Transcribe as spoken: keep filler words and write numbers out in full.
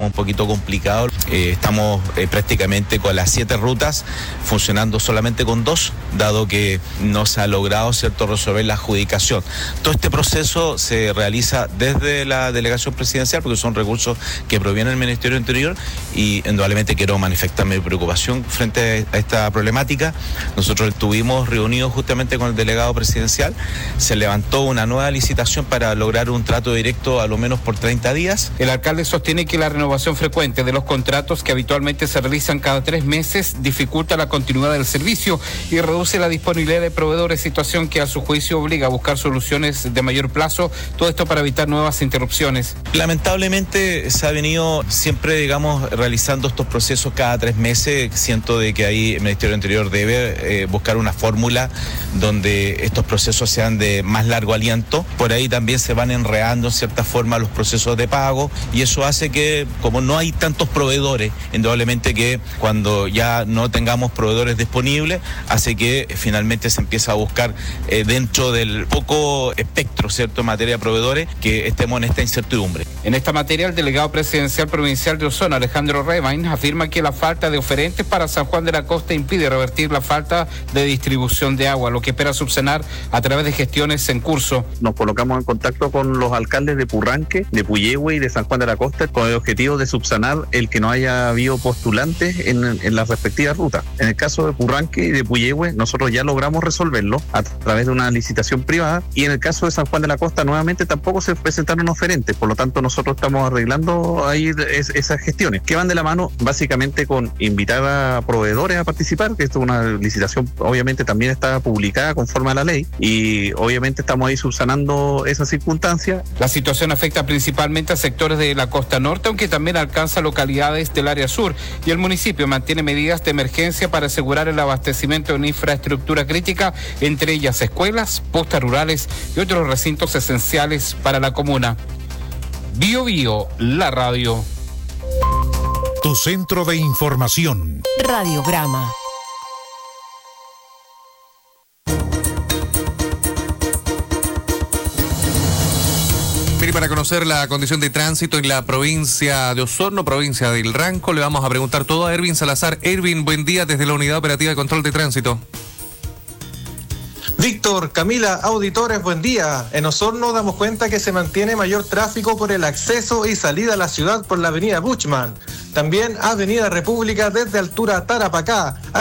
un poquito complicado. Eh, estamos eh, prácticamente con las siete rutas funcionando solamente con dos, dado que no se ha logrado, ¿cierto?, resolver la adjudicación. Todo este proceso se realiza desde la delegación presidencial porque son recursos que provienen del Ministerio del Interior y indudablemente quiero manifestar mi preocupación frente a esta problemática. Nosotros estuvimos reunidos justamente con el delegado presidencial, se levantó una nueva licitación para lograr un trato directo a lo menos por treinta días. El alcalde sostiene que la renovación frecuente de los contratos que habitualmente se realizan cada tres meses dificulta la continuidad del servicio y reduce la disponibilidad de proveedores, situación que a su juicio obliga a buscar soluciones de mayor plazo, todo esto para evitar nuevas interrupciones. Lamentablemente se ha venido siempre, digamos, realizando estos procesos cada tres meses. Siento de que ahí el Ministerio del Interior debe eh, buscar una fórmula donde estos procesos sean de más largo aliento. Por ahí también se van enredando en cierta forma los procesos de pago y eso hace que, como no hay tantos proveedores, indudablemente que cuando ya no tengamos proveedores disponibles, hace que finalmente se empiece a buscar eh, dentro del poco espectro, ¿cierto?, en materia de proveedores, que estemos en esta incertidumbre. En esta materia, el delegado presidencial provincial de Osorno, Alejandro Rebain, afirma que la falta de oferentes para San Juan de la Costa impide revertir la falta de distribución de agua, lo que espera subsanar a través de gestiones en curso. Nos colocamos en contacto con los alcaldes de Purranque, de Puyehue y de San Juan de la Costa con el objetivo de subsanar el que no haya habido postulantes en, en las respectivas rutas. En el caso de Purranque y de Puyehue, nosotros ya logramos resolverlo a través de una licitación privada y en el caso de San Juan de la Costa nuevamente tampoco se presentaron oferentes, por lo tanto nosotros estamos arreglando ahí es, esas gestiones que van de la mano básicamente con invitar a proveedores a participar, que esto es una licitación, obviamente también está publicada conforme a la ley y obviamente estamos ahí subsanando esas circunstancias. La situación afecta principalmente a sectores de la costa norte, aunque también alcanza localidades del área sur y el municipio mantiene medidas de emergencia para asegurar el abastecimiento de una infraestructura crítica, entre ellas escuelas, postas rurales y otros recintos esenciales para la comuna. Bio Bio, la radio. Tu centro de información. Radiograma. Mire, para conocer la condición de tránsito en la provincia de Osorno, provincia del Ranco, le vamos a preguntar todo a Ervin Salazar. Ervin, buen día desde la Unidad Operativa de Control de Tránsito. Víctor, Camila, auditores, buen día. En Osorno damos cuenta que se mantiene mayor tráfico por el acceso y salida a la ciudad por la avenida Buchman. También avenida República desde altura Tarapacá